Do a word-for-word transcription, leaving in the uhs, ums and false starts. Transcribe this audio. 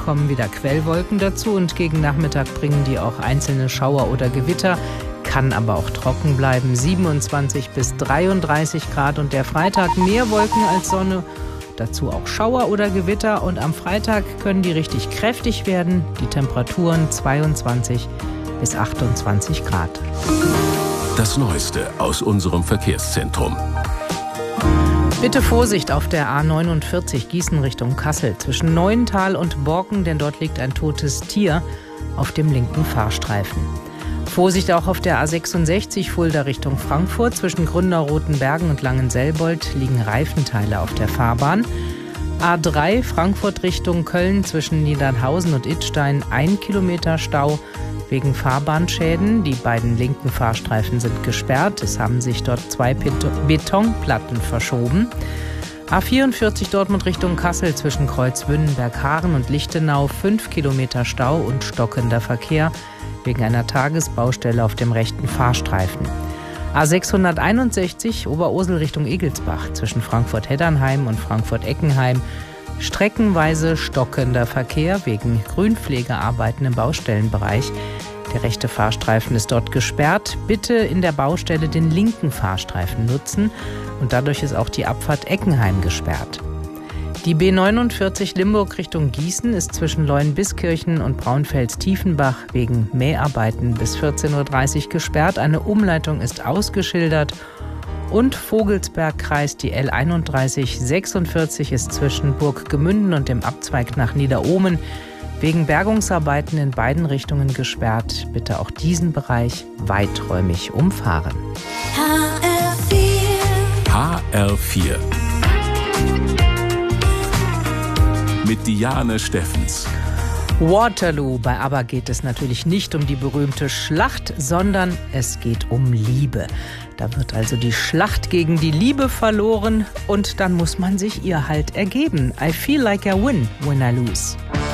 kommen wieder Quellwolken dazu und gegen Nachmittag bringen die auch einzelne Schauer oder Gewitter. Kann aber auch trocken bleiben. siebenundzwanzig bis dreiunddreißig Grad und der Freitag mehr Wolken als Sonne. Dazu auch Schauer oder Gewitter und am Freitag können die richtig kräftig werden. Die Temperaturen zweiundzwanzig bis achtundzwanzig Grad. Das Neueste aus unserem Verkehrszentrum. Bitte Vorsicht auf der A neunundvierzig Gießen Richtung Kassel zwischen Neuental und Borken, denn dort liegt ein totes Tier auf dem linken Fahrstreifen. Vorsicht auch auf der A sechsundsechzig Fulda Richtung Frankfurt. Zwischen Gründerrotenbergen und Langenselbold liegen Reifenteile auf der Fahrbahn. A drei Frankfurt Richtung Köln zwischen Niedernhausen und Idstein ein Kilometer Stau wegen Fahrbahnschäden. Die beiden linken Fahrstreifen sind gesperrt. Es haben sich dort zwei Betonplatten verschoben. A vierundvierzig Dortmund Richtung Kassel zwischen Kreuzwünnenberg-Haaren und Lichtenau fünf Kilometer Stau und stockender Verkehr wegen einer Tagesbaustelle auf dem rechten Fahrstreifen. A sechshunderteinundsechzig Oberursel Richtung Egelsbach zwischen Frankfurt-Heddernheim und Frankfurt-Eckenheim. Streckenweise stockender Verkehr wegen Grünpflegearbeiten im Baustellenbereich. Der rechte Fahrstreifen ist dort gesperrt. Bitte in der Baustelle den linken Fahrstreifen nutzen und dadurch ist auch die Abfahrt Eckenheim gesperrt. Die B neunundvierzig Limburg Richtung Gießen ist zwischen Leuenbiskirchen und Braunfels-Tiefenbach wegen Mäharbeiten bis vierzehn Uhr dreißig gesperrt. Eine Umleitung ist ausgeschildert. Und Vogelsbergkreis, die L einunddreißig sechsundvierzig ist zwischen Burggemünden und dem Abzweig nach Niederohmen wegen Bergungsarbeiten in beiden Richtungen gesperrt. Bitte auch diesen Bereich weiträumig umfahren. H R vier. H R vier. Mit Diane Steffens. Waterloo. Bei ABBA geht es natürlich nicht um die berühmte Schlacht, sondern es geht um Liebe. Da wird also die Schlacht gegen die Liebe verloren und dann muss man sich ihr halt ergeben. I feel like I win when I lose.